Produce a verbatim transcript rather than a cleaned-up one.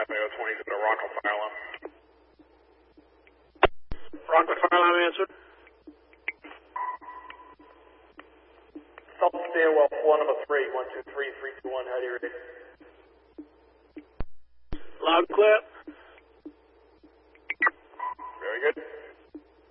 Romeo twenty to the Rockwell fire line. Rockwell fire line answered. Salt stairwell, floor number three, one two three, three two one, how do you read? Loud and clear.